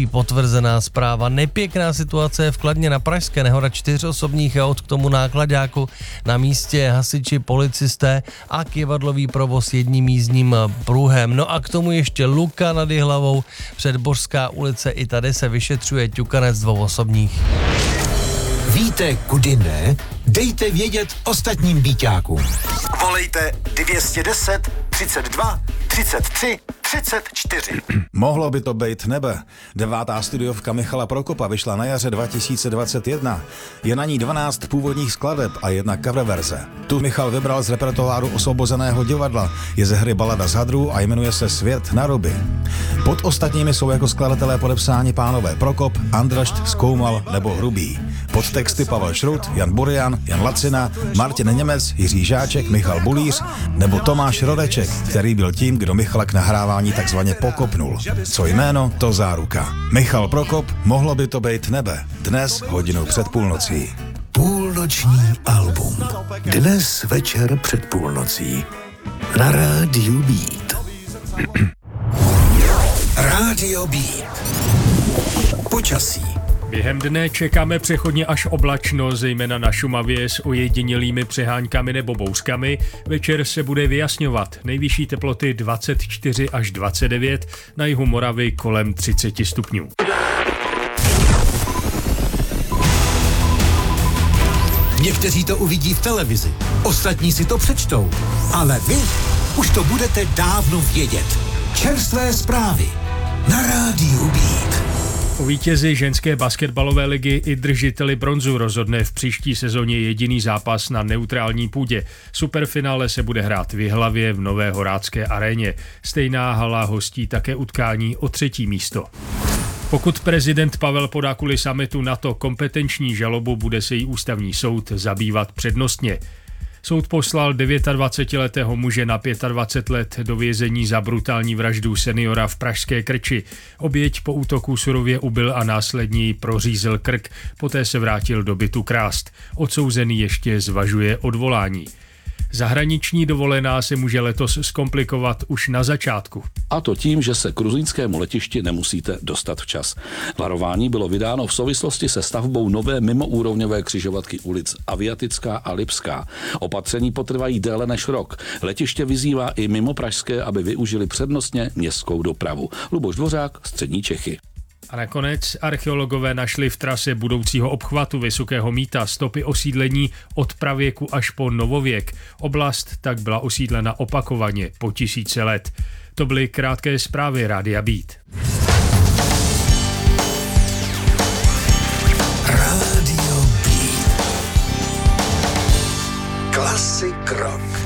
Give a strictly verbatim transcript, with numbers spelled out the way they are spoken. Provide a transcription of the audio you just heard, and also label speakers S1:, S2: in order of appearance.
S1: další potvrzená zpráva. Nepěkná situace je v Kladně na Pražské. Nehoda čtyř osobních aut, k tomu náklaďáku, na místě hasiči, policisté a kyvadlový provoz jedním jízdním pruhem. No a k tomu ještě luka nad Jihlavou, Předbořská ulice, i tady se vyšetřuje ťukanec dvou osobních.
S2: Víte, kudy ne? Dejte vědět ostatním býťákům.
S3: Volejte dvě stě deset, třicet dva, třicet tři, třicet čtyři.
S4: Mohlo by to být nebe. Devátá studiovka Michala Prokopa vyšla na jaře dva tisíce dvacet jedna. Je na ní dvanáct původních skladeb a jedna cover verze. Tu Michal vybral z repertoáru Osvobozeného divadla. Je ze hry Balada z hadrů a jmenuje se Svět na ruby. Pod ostatními jsou jako skladatelé podepsáni pánové Prokop, Andrašt, Zkoumal nebo Hrubý. Pod texty Pavel Šrut, Jan Burian, Jan Lacina, Martin Němec, Jiří Žáček, Michal Bulíř nebo Tomáš Rodeček, který byl tím, kdo Michala k nahrávání takzvaně pokopnul. Co jméno, to záruka. Michal Prokop, mohlo by to být nebe. Dnes hodinu před půlnocí.
S2: Půlnoční album. Dnes večer před půlnocí. Na Rádiu Beat. Rádio Beat. Počasí.
S5: Během dne čekáme přechodně až oblačno, zejména na Šumavě s ojedinělými přeháňkami nebo bouřkami. Večer se bude vyjasňovat. Nejvyšší teploty dvacet čtyři až dvacet devět, na jihu Moravy kolem třicet stupňů.
S2: Někteří to uvidí v televizi, ostatní si to přečtou, ale vy už to budete dávno vědět. Čerstvé zprávy na Rádiu Beat.
S5: O vítězi ženské basketbalové ligy i držiteli bronzu rozhodne v příští sezóně jediný zápas na neutrální půdě. Superfinále se bude hrát v Jihlavě v Nové Horácké aréně. Stejná hala hostí také utkání o třetí místo. Pokud prezident Pavel podá kvůli summitu NATO kompetenční žalobu, bude se jí ústavní soud zabývat přednostně. Soud poslal dvacetidevítiletého muže na dvacet pět let do vězení za brutální vraždu seniora v pražské Krči. Oběť po útoku surově ubil a následně jí prořízl krk, poté se vrátil do bytu krást. Odsouzený ještě zvažuje odvolání. Zahraniční dovolená se může letos zkomplikovat už na začátku.
S6: A to tím, že se k gruzínskému letišti nemusíte dostat včas. Varování bylo vydáno v souvislosti se stavbou nové mimoúrovňové křižovatky ulic Aviatická a Lipská. Opatření potrvají déle než rok. Letiště vyzývá i mimo pražské, aby využili přednostně městskou dopravu. Luboš Dvořák, Střední Čechy.
S5: A nakonec archeologové našli v trase budoucího obchvatu Vysokého Mýta stopy osídlení od pravěku až po novověk. Oblast tak byla osídlena opakovaně po tisíce let. To byly krátké zprávy Rádia Beat.
S2: Rádio Beat. Klasik rock.